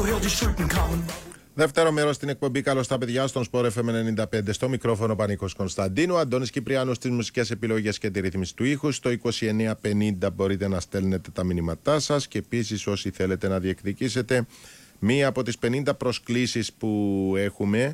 Δεύτερο μέρος στην εκπομπή. Καλώς τα παιδιά στον Sport FM 95. Στο μικρόφωνο Πανίκος Κωνσταντίνου. Αντώνης Κυπριάνος στις μουσικές επιλογές και τη ρύθμιση του ήχου. Στο 2950 μπορείτε να στέλνετε τα μηνύματά σας. Και επίσης, όσοι θέλετε να διεκδικήσετε μία από τις 50 προσκλήσεις που έχουμε